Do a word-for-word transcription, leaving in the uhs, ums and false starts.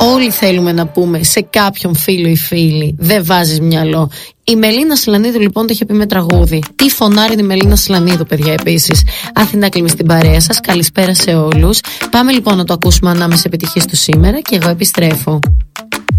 όλοι θέλουμε να πούμε σε κάποιον φίλο ή φίλη, δεν βάζεις μυαλό. Η Μελίνα Σλανίδου λοιπόν το είχε πει με τραγούδι. Τι φωνάρει η Μελίνα Σλανίδου, παιδιά, επίσης. Αθηνά Κλίμη στην παρέα σας. Καλησπέρα σε όλους. Πάμε λοιπόν να το ακούσουμε ανάμεσα επιτυχίες του σήμερα και εγώ επιστρέφω.